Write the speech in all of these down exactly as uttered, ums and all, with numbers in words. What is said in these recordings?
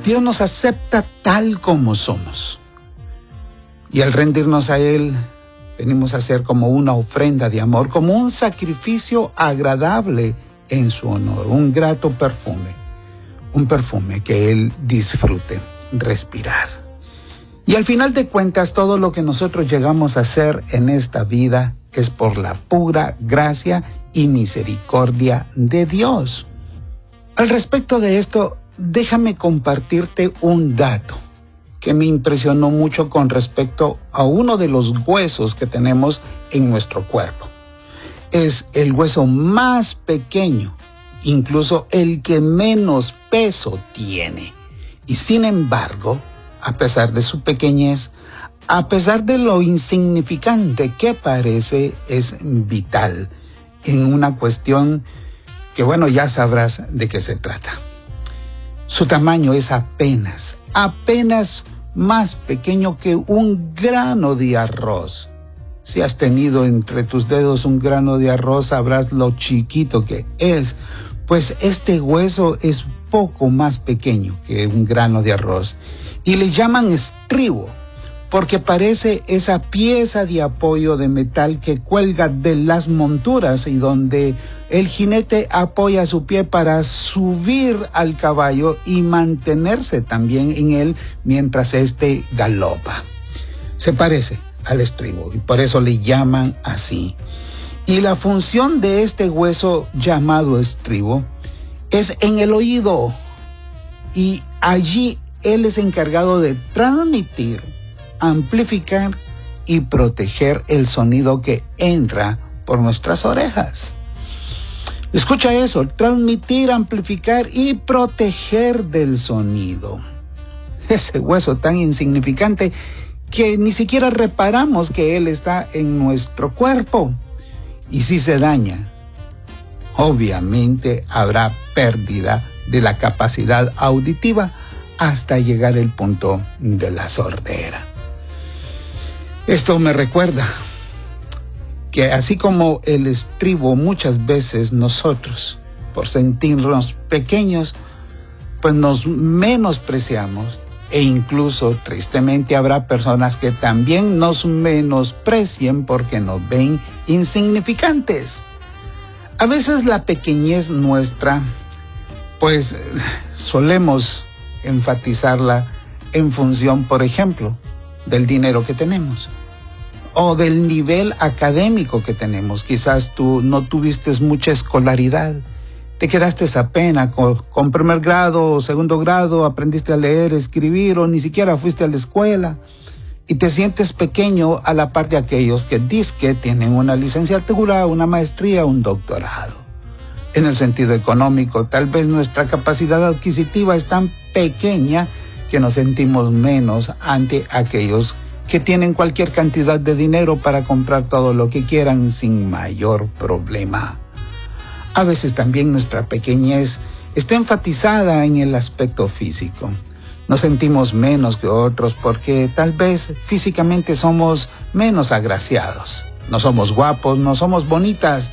Dios nos acepta tal como somos. Y al rendirnos a Él, venimos a ser como una ofrenda de amor, como un sacrificio agradable en su honor, un grato perfume, un perfume que Él disfrute respirar. Y al final de cuentas, todo lo que nosotros llegamos a hacer en esta vida es por la pura gracia y misericordia de Dios. Al respecto de esto, déjame compartirte un dato que me impresionó mucho con respecto a uno de los huesos que tenemos en nuestro cuerpo. Es el hueso más pequeño, incluso el que menos peso tiene. Y sin embargo, a pesar de su pequeñez, a pesar de lo insignificante que parece, es vital en una cuestión que, bueno, ya sabrás de qué se trata. Su tamaño es apenas, apenas más pequeño que un grano de arroz. Si has tenido entre tus dedos un grano de arroz, sabrás lo chiquito que es. Pues este hueso es poco más pequeño que un grano de arroz. Y le llaman estribo, porque parece esa pieza de apoyo de metal que cuelga de las monturas y donde el jinete apoya su pie para subir al caballo y mantenerse también en él mientras éste galopa. Se parece al estribo y por eso le llaman así. Y la función de este hueso llamado estribo es en el oído, y allí él es encargado de transmitir, amplificar y proteger el sonido que entra por nuestras orejas. Escucha eso: transmitir, amplificar y proteger del sonido. Ese hueso tan insignificante que ni siquiera reparamos que él está en nuestro cuerpo. Y si se daña, obviamente habrá pérdida de la capacidad auditiva hasta llegar al punto de la sordera. Esto me recuerda que así como el estribo, muchas veces nosotros, por sentirnos pequeños, pues nos menospreciamos, e incluso tristemente habrá personas que también nos menosprecien porque nos ven insignificantes. A veces la pequeñez nuestra, pues solemos enfatizarla en función, por ejemplo, del dinero que tenemos o del nivel académico que tenemos. Quizás tú no tuviste mucha escolaridad, te quedaste apenas con, con primer grado o segundo grado, aprendiste a leer, escribir, o ni siquiera fuiste a la escuela, y te sientes pequeño a la par de aquellos que dizque tienen una licenciatura, una maestría, un doctorado. En el sentido económico, tal vez nuestra capacidad adquisitiva es tan pequeña que nos sentimos menos ante aquellos que tienen cualquier cantidad de dinero para comprar todo lo que quieran sin mayor problema. A veces también nuestra pequeñez está enfatizada en el aspecto físico. Nos sentimos menos que otros porque tal vez físicamente somos menos agraciados. No somos guapos, no somos bonitas,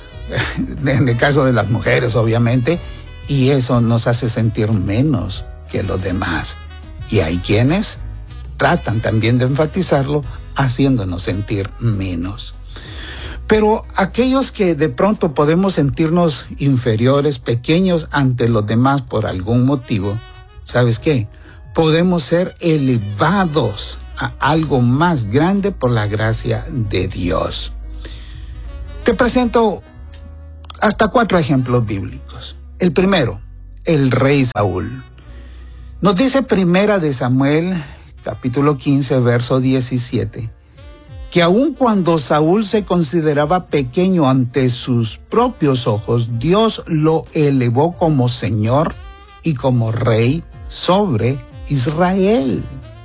en el caso de las mujeres obviamente, y eso nos hace sentir menos que los demás. Y hay quienes tratan también de enfatizarlo haciéndonos sentir menos. Pero aquellos que de pronto podemos sentirnos inferiores, pequeños ante los demás por algún motivo, ¿sabes qué? Podemos ser elevados a algo más grande por la gracia de Dios. Te presento hasta cuatro ejemplos bíblicos. El primero, el rey Saúl. Nos dice Primera de Samuel, capítulo quince, verso diecisiete, que aun cuando Saúl se consideraba pequeño ante sus propios ojos, Dios lo elevó como Señor y como Rey sobre Israel.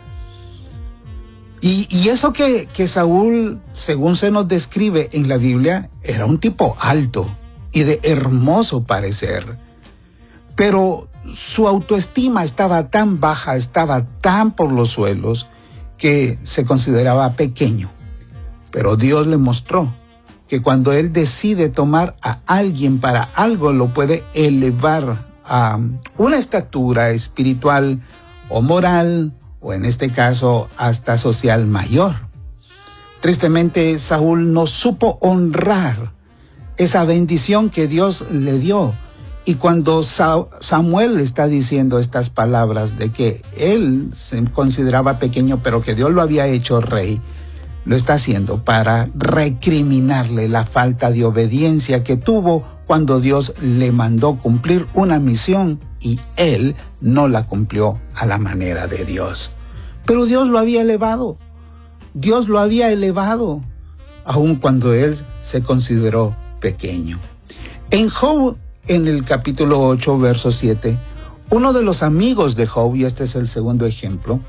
Y, y eso que, que Saúl, según se nos describe en la Biblia, era un tipo alto y de hermoso parecer. Pero su autoestima estaba tan baja, estaba tan por los suelos, que se consideraba pequeño. Pero Dios le mostró que cuando Él decide tomar a alguien para algo, lo puede elevar a una estatura espiritual o moral, o en este caso hasta social mayor. Tristemente, Saúl no supo honrar esa bendición que Dios le dio. Y cuando Samuel está diciendo estas palabras de que él se consideraba pequeño, pero que Dios lo había hecho rey, lo está haciendo para recriminarle la falta de obediencia que tuvo cuando Dios le mandó cumplir una misión y él no la cumplió a la manera de Dios. Pero Dios lo había elevado. Dios lo había elevado, aun cuando él se consideró pequeño. En Job, en el capítulo ocho, verso siete, uno de los amigos de Job, y este es el segundo ejemplo,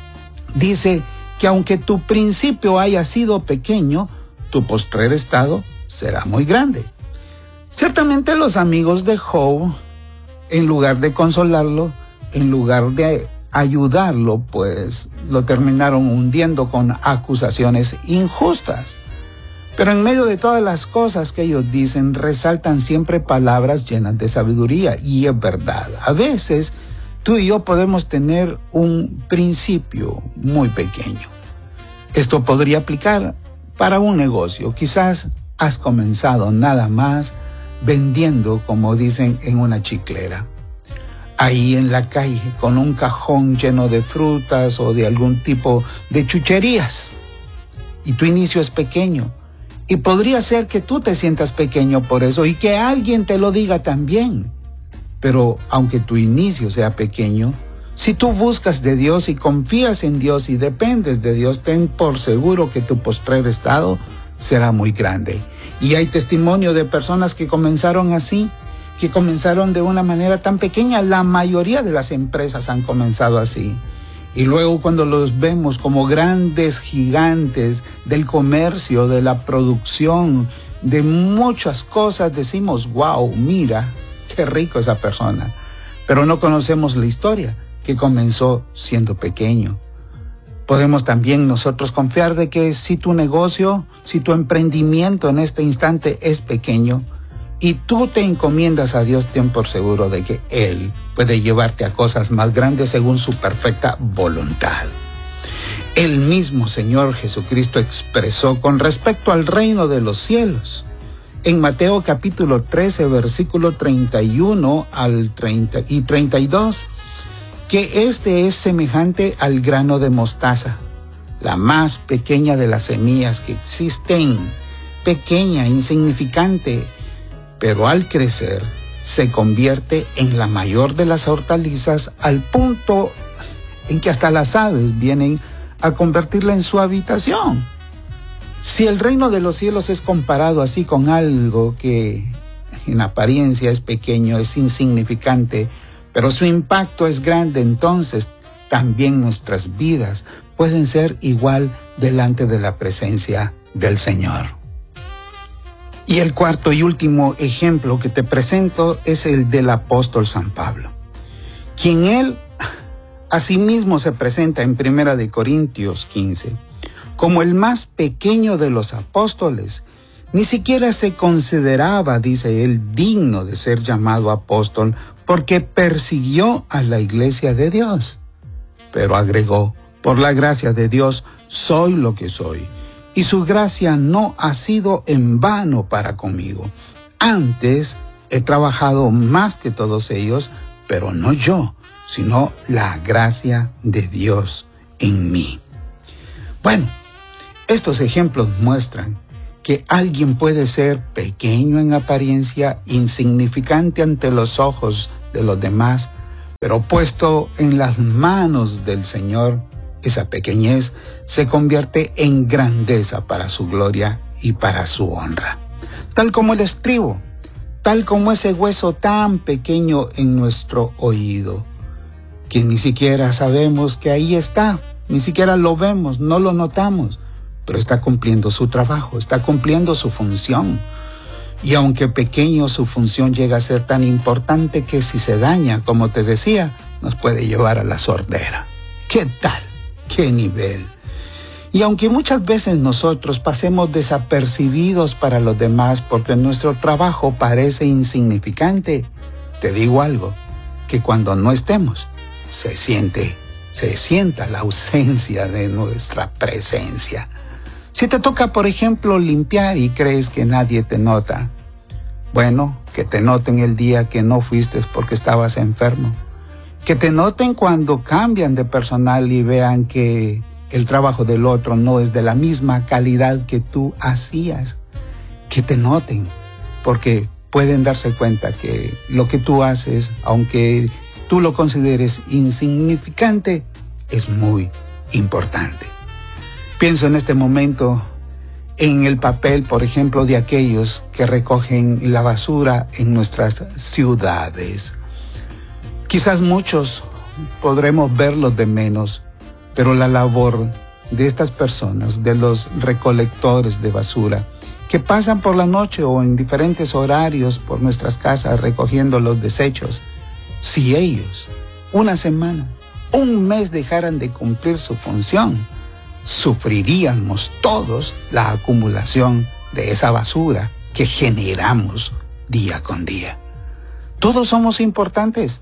dice que aunque tu principio haya sido pequeño, tu postrer estado será muy grande. Ciertamente los amigos de Job, en lugar de consolarlo, en lugar de ayudarlo, pues lo terminaron hundiendo con acusaciones injustas. Pero en medio de todas las cosas que ellos dicen, resaltan siempre palabras llenas de sabiduría. Y es verdad, a veces tú y yo podemos tener un principio muy pequeño. Esto podría aplicar para un negocio. Quizás has comenzado nada más vendiendo, como dicen, en una chiclera. Ahí en la calle, con un cajón lleno de frutas o de algún tipo de chucherías. Y tu inicio es pequeño. Y podría ser que tú te sientas pequeño por eso y que alguien te lo diga también. Pero aunque tu inicio sea pequeño, si tú buscas de Dios y confías en Dios y dependes de Dios, ten por seguro que tu postrer estado será muy grande. Y hay testimonio de personas que comenzaron así, que comenzaron de una manera tan pequeña. La mayoría de las empresas han comenzado así. Y luego cuando los vemos como grandes gigantes del comercio, de la producción, de muchas cosas, decimos, wow, mira, qué rico esa persona. Pero no conocemos la historia, que comenzó siendo pequeño. Podemos también nosotros confiar de que si tu negocio, si tu emprendimiento en este instante es pequeño, y tú te encomiendas a Dios, ten por seguro de que Él puede llevarte a cosas más grandes según su perfecta voluntad. El mismo Señor Jesucristo expresó con respecto al reino de los cielos, en Mateo capítulo trece, versículo treinta y uno al treinta y treinta y dos, que este es semejante al grano de mostaza, la más pequeña de las semillas que existen, pequeña, insignificante, pero al crecer se convierte en la mayor de las hortalizas, al punto en que hasta las aves vienen a convertirla en su habitación. Si el reino de los cielos es comparado así con algo que en apariencia es pequeño, es insignificante, pero su impacto es grande, entonces también nuestras vidas pueden ser igual delante de la presencia del Señor. Y el cuarto y último ejemplo que te presento es el del apóstol San Pablo, quien él asimismo se presenta en Primera de Corintios quince como el más pequeño de los apóstoles. Ni siquiera se consideraba, dice él, digno de ser llamado apóstol porque persiguió a la iglesia de Dios. Pero agregó, por la gracia de Dios soy lo que soy. Y su gracia no ha sido en vano para conmigo. Antes he trabajado más que todos ellos, pero no yo, sino la gracia de Dios en mí. Bueno, estos ejemplos muestran que alguien puede ser pequeño en apariencia, insignificante ante los ojos de los demás, pero puesto en las manos del Señor, esa pequeñez se convierte en grandeza para su gloria y para su honra. Tal como el estribo, tal como ese hueso tan pequeño en nuestro oído, que ni siquiera sabemos que ahí está, ni siquiera lo vemos, no lo notamos, pero está cumpliendo su trabajo, está cumpliendo su función. Y aunque pequeño, su función llega a ser tan importante que si se daña, como te decía, nos puede llevar a la sordera. ¿Qué tal? ¿Qué nivel? Y aunque muchas veces nosotros pasemos desapercibidos para los demás porque nuestro trabajo parece insignificante, te digo algo, que cuando no estemos, se siente, se sienta la ausencia de nuestra presencia. Si te toca, por ejemplo, limpiar y crees que nadie te nota, bueno, que te noten el día que no fuiste porque estabas enfermo. Que te noten cuando cambian de personal y vean que el trabajo del otro no es de la misma calidad que tú hacías. Que te noten, porque pueden darse cuenta que lo que tú haces, aunque tú lo consideres insignificante, es muy importante. Pienso en este momento en el papel, por ejemplo, de aquellos que recogen la basura en nuestras ciudades. Quizás muchos podremos verlos de menos, pero la labor de estas personas, de los recolectores de basura, que pasan por la noche o en diferentes horarios por nuestras casas recogiendo los desechos, si ellos una semana, un mes dejaran de cumplir su función, sufriríamos todos la acumulación de esa basura que generamos día con día. Todos somos importantes.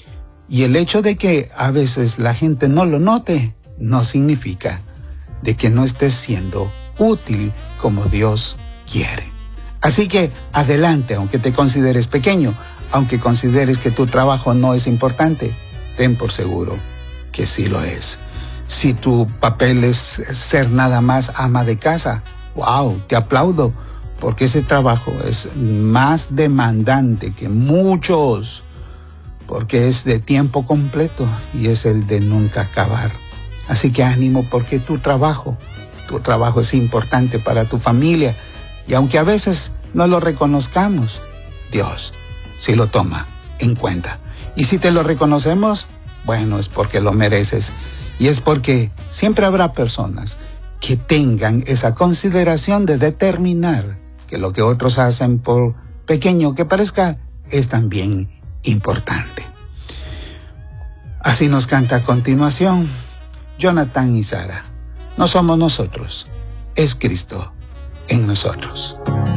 Y el hecho de que a veces la gente no lo note, no significa de que no estés siendo útil como Dios quiere. Así que adelante, aunque te consideres pequeño, aunque consideres que tu trabajo no es importante, ten por seguro que sí lo es. Si tu papel es ser nada más ama de casa, wow, te aplaudo, porque ese trabajo es más demandante que muchos, porque es de tiempo completo y es el de nunca acabar. Así que ánimo, porque tu trabajo, tu trabajo es importante para tu familia, y aunque a veces no lo reconozcamos, Dios sí lo toma en cuenta. Y si te lo reconocemos, bueno, es porque lo mereces, y es porque siempre habrá personas que tengan esa consideración de determinar que lo que otros hacen, por pequeño que parezca, es también importante. Así nos canta a continuación Jonathan y Sara. No somos nosotros, es Cristo en nosotros.